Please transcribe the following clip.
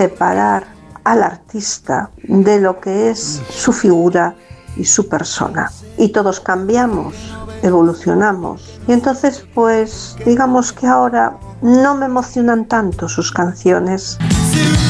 separar al artista de lo que es su figura y su persona. Y todos cambiamos, evolucionamos. Y entonces, pues, digamos que ahora no me emocionan tanto sus canciones.